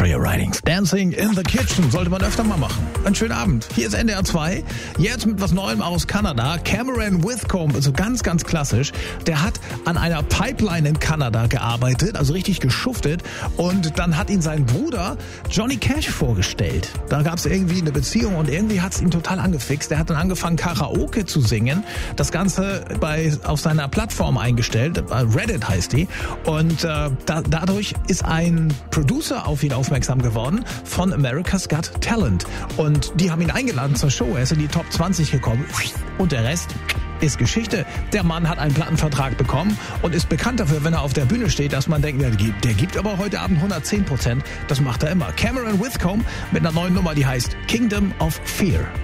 Freya Ridings Dancing in the Kitchen sollte man öfter mal machen. Einen schönen Abend. Hier ist NDR 2. Jetzt mit was Neuem aus Kanada. Cameron Whitcomb, also ganz, ganz klassisch. Der hat an einer Pipeline in Kanada gearbeitet, also richtig geschuftet. Und dann hat ihn sein Bruder Johnny Cash vorgestellt. Da gab es irgendwie eine Beziehung und irgendwie hat es ihn total angefixt. Der hat dann angefangen, Karaoke zu singen. Das Ganze auf seiner Plattform eingestellt. Reddit heißt die. Und dadurch ist ein Producer auf ihn aufmerksam geworden von America's Got Talent. Und die haben ihn eingeladen zur Show. Er ist in die Top 20 gekommen. Und der Rest ist Geschichte. Der Mann hat einen Plattenvertrag bekommen und ist bekannt dafür, wenn er auf der Bühne steht, dass man denkt, der gibt aber heute Abend 110%. Das macht er immer. Cameron Whitcomb mit einer neuen Nummer, die heißt Kingdom of Fear.